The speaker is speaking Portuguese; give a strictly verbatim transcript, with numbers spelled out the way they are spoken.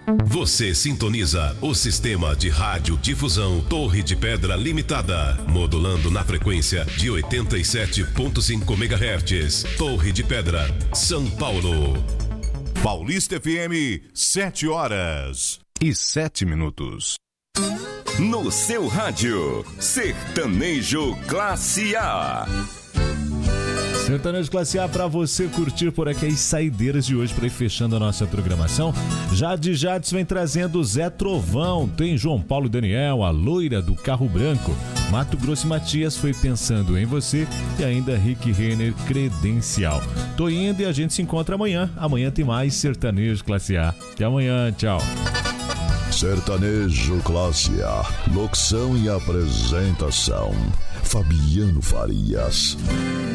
Você sintoniza o sistema de radiodifusão Torre de Pedra Limitada, modulando na frequência de oitenta e sete ponto cinco megahertz. Torre de Pedra, São Paulo. Paulista F M, sete horas e sete minutos. No seu rádio, Sertanejo Classe A. Sertanejo Classe A para você curtir por aqui as saideiras de hoje para ir fechando a nossa programação. Jade Jades vem trazendo Zé Trovão, tem João Paulo e Daniel, a loira do carro branco, Mato Grosso e Matias, Foi Pensando em Você e ainda Rick Renner, Credencial. Tô indo e a gente se encontra amanhã. Amanhã tem mais Sertanejo Classe A. Até amanhã, tchau. Sertanejo Classe A, locução e apresentação, Fabiano Farias.